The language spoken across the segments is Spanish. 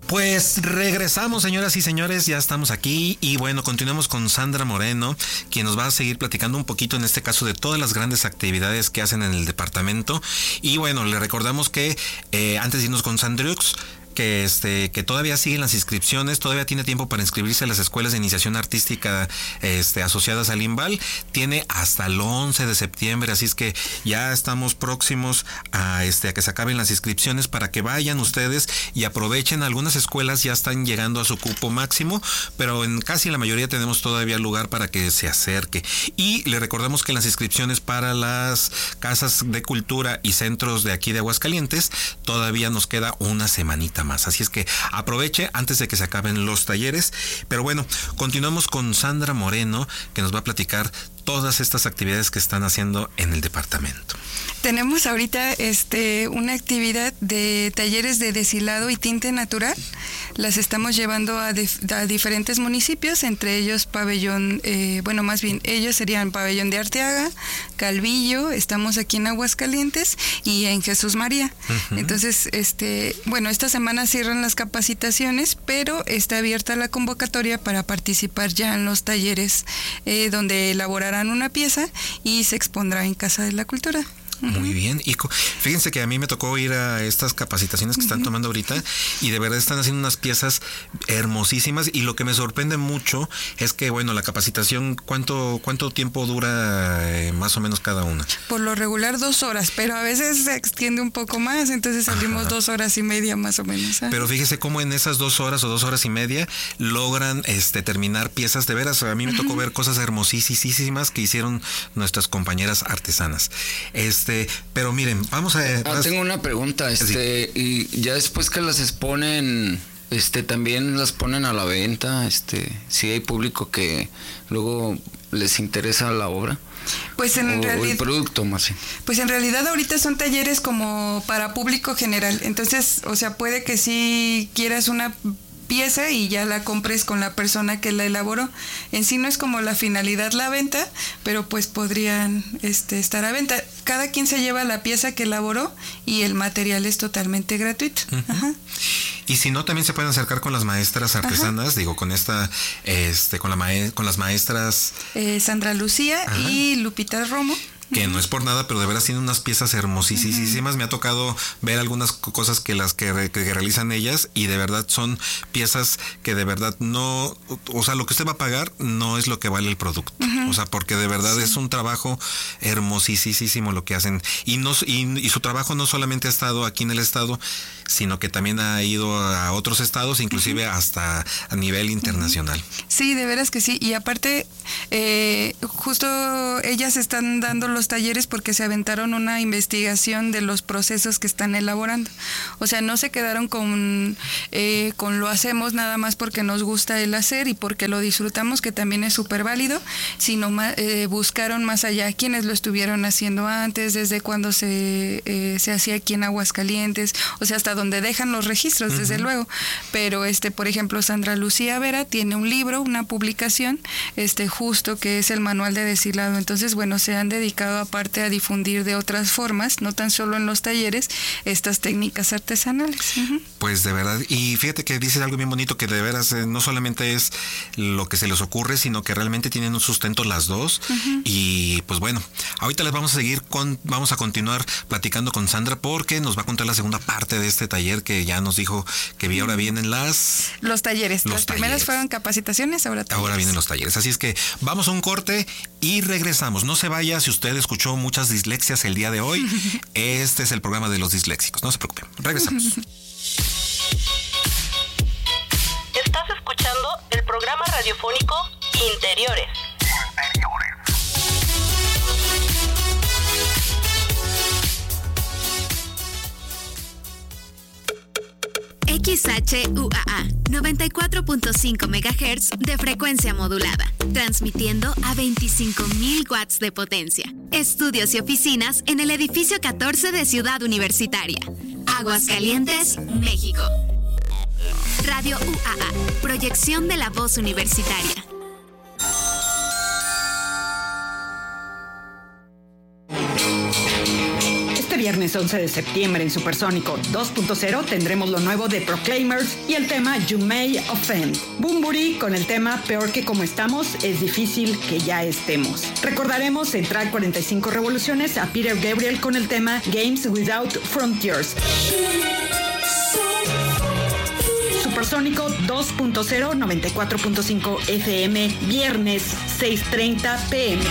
Pues regresamos, señoras y señores, ya estamos aquí y bueno, continuamos con Sandra Moreno, quien nos va a seguir platicando un poquito en este caso de todas las grandes actividades que hacen en el departamento. Y bueno, le recordamos que antes de irnos con Sandrux, que todavía siguen las inscripciones, todavía tiene tiempo para inscribirse a las escuelas de iniciación artística asociadas al IMBAL, tiene hasta el 11 de septiembre, así es que ya estamos próximos a que se acaben las inscripciones para que vayan ustedes y aprovechen. Algunas escuelas ya están llegando a su cupo máximo, pero en casi la mayoría tenemos todavía lugar para que se acerque. Y le recordamos que las inscripciones para las casas de cultura y centros de aquí de Aguascalientes todavía nos queda una semanita más. Así es que aproveche antes de que se acaben los talleres. Pero bueno, continuamos con Sandra Moreno, que nos va a platicar todas estas actividades que están haciendo en el departamento. Tenemos ahorita una actividad de talleres de deshilado y tinte natural. Las estamos llevando a diferentes municipios, entre ellos Pabellón, ellos serían Pabellón de Arteaga, Calvillo, estamos aquí en Aguascalientes y en Jesús María. Uh-huh. Entonces, esta semana cierran las capacitaciones, pero está abierta la convocatoria para participar ya en los talleres donde elaborarán una pieza y se expondrá en Casa de la Cultura. Muy bien, y fíjense que a mí me tocó ir a estas capacitaciones que están tomando ahorita y de verdad están haciendo unas piezas hermosísimas, y lo que me sorprende mucho es que, bueno, la capacitación, ¿cuánto tiempo dura más o menos cada una? Por lo regular 2 horas, pero a veces se extiende un poco más, entonces salimos 2 horas y media más o menos. Pero fíjese cómo en esas 2 horas o 2 horas y media logran terminar piezas de veras. A mí me tocó ver cosas hermosísimas que hicieron nuestras compañeras artesanas. Pero miren, vamos a... tengo una pregunta, sí. Y ya después que las exponen, también las ponen a la venta, si hay público que luego les interesa la obra. Pues en realidad, el producto más bien. Pues en realidad ahorita son talleres como para público general, entonces, o sea, puede que si quieras una pieza y ya la compres con la persona que la elaboró. En sí no es como la finalidad la venta, pero pues podrían estar a venta. Cada quien se lleva la pieza que elaboró y el material es totalmente gratuito. Uh-huh. Ajá. Y si no, también se pueden acercar con las maestras artesanas, ajá, digo, con con las maestras Sandra Lucía, ajá, y Lupita Romo. Que no es por nada, pero de veras tienen unas piezas hermosísimas. Uh-huh. Me ha tocado ver algunas cosas que realizan ellas, y de verdad son piezas que de verdad no, o sea, lo que usted va a pagar no es lo que vale el producto. Uh-huh. O sea, porque de verdad sí, es un trabajo hermosísimo lo que hacen. Y su trabajo no solamente ha estado aquí en el estado, sino que también ha ido a otros estados, inclusive uh-huh, hasta a nivel internacional. Uh-huh. Sí, de veras que sí. Y aparte, justo ellas están dando los talleres porque se aventaron una investigación de los procesos que están elaborando. O sea, no se quedaron con lo hacemos nada más porque nos gusta el hacer y porque lo disfrutamos, que también es súper válido, sino buscaron más allá quienes lo estuvieron haciendo antes, desde cuando se hacía aquí en Aguascalientes, o sea, hasta donde dejan los registros, uh-huh, desde luego. Pero por ejemplo, Sandra Lucía Vera tiene un libro, una publicación, justo que es el manual de deshilado. Entonces, bueno, se han dedicado aparte a difundir de otras formas, no tan solo en los talleres, estas técnicas artesanales. Uh-huh. Pues de verdad, y fíjate que dices algo bien bonito, que de veras no solamente es lo que se les ocurre, sino que realmente tienen un sustento las dos. Uh-huh. Y pues bueno, ahorita les vamos a continuar platicando con Sandra, porque nos va a contar la segunda parte de este taller que ya nos dijo que ahora vienen los talleres. Las primeras fueron capacitaciones, ahora vienen los talleres. Así es que vamos a un corte y regresamos. No se vaya. Si usted escuchó muchas dislexias el día de hoy, este es el programa de los disléxicos. No se preocupen. Regresamos. Estás escuchando el programa radiofónico Interiores. XHUAA 94.5 MHz de frecuencia modulada, transmitiendo a 25,000 watts de potencia. Estudios y oficinas en el edificio 14 de Ciudad Universitaria, Aguascalientes, México. Radio UAA, proyección de la voz universitaria. viernes 11 de septiembre en Supersónico 2.0 tendremos lo nuevo de Proclaimers y el tema You May Offend. Bunbury con el tema Peor que como estamos, es difícil que ya estemos. Recordaremos Central 45 Revoluciones a Peter Gabriel con el tema Games Without Frontiers. Supersónico 2.0, 94.5 FM, viernes 6:30 p.m.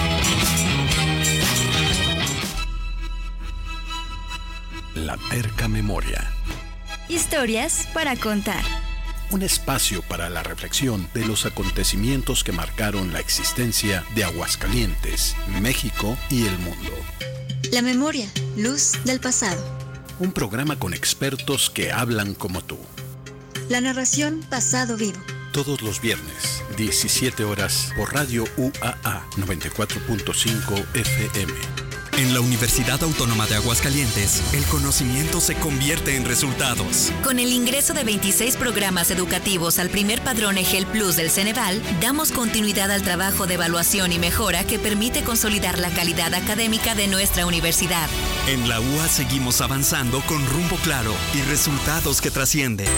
La terca memoria. Historias para contar. Un espacio para la reflexión de los acontecimientos que marcaron la existencia de Aguascalientes, México y el mundo. La memoria, luz del pasado. Un programa con expertos que hablan como tú. La narración pasado vivo. Todos los viernes, 17 horas, por Radio UAA 94.5 FM. En la Universidad Autónoma de Aguascalientes, el conocimiento se convierte en resultados. Con el ingreso de 26 programas educativos al primer padrón EGEL Plus del Ceneval, damos continuidad al trabajo de evaluación y mejora que permite consolidar la calidad académica de nuestra universidad. En la UA seguimos avanzando con rumbo claro y resultados que trascienden.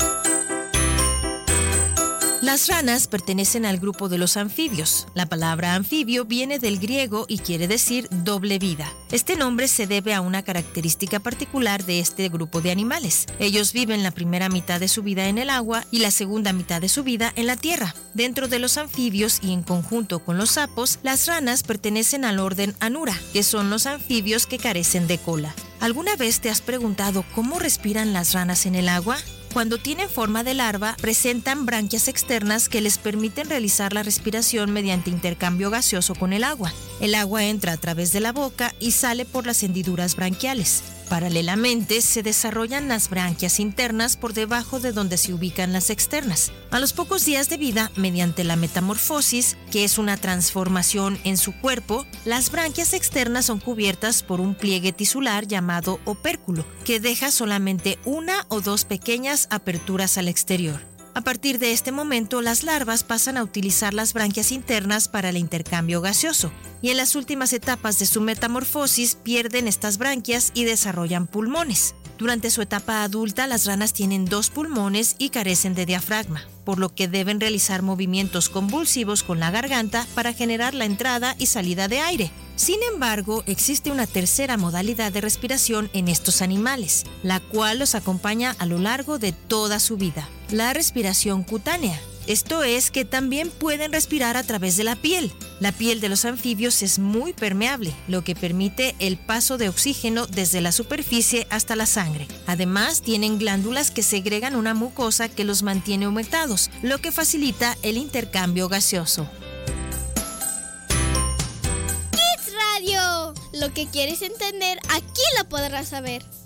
Las ranas pertenecen al grupo de los anfibios. La palabra anfibio viene del griego y quiere decir doble vida. Este nombre se debe a una característica particular de este grupo de animales. Ellos viven la primera mitad de su vida en el agua y la segunda mitad de su vida en la tierra. Dentro de los anfibios y en conjunto con los sapos, las ranas pertenecen al orden Anura, que son los anfibios que carecen de cola. ¿Alguna vez te has preguntado cómo respiran las ranas en el agua? Cuando tienen forma de larva, presentan branquias externas que les permiten realizar la respiración mediante intercambio gaseoso con el agua. El agua entra a través de la boca y sale por las hendiduras branquiales. Paralelamente, se desarrollan las branquias internas por debajo de donde se ubican las externas. A los pocos días de vida, mediante la metamorfosis, que es una transformación en su cuerpo, las branquias externas son cubiertas por un pliegue tisular llamado opérculo, que deja solamente una o dos pequeñas aperturas al exterior. A partir de este momento, las larvas pasan a utilizar las branquias internas para el intercambio gaseoso, y en las últimas etapas de su metamorfosis pierden estas branquias y desarrollan pulmones. Durante su etapa adulta, las ranas tienen 2 pulmones y carecen de diafragma, por lo que deben realizar movimientos convulsivos con la garganta para generar la entrada y salida de aire. Sin embargo, existe una tercera modalidad de respiración en estos animales, la cual los acompaña a lo largo de toda su vida: la respiración cutánea. Esto es que también pueden respirar a través de la piel. La piel de los anfibios es muy permeable, lo que permite el paso de oxígeno desde la superficie hasta la sangre. Además, tienen glándulas que segregan una mucosa que los mantiene humectados, lo que facilita el intercambio gaseoso. Kids Radio. Lo que quieres entender, aquí lo podrás saber.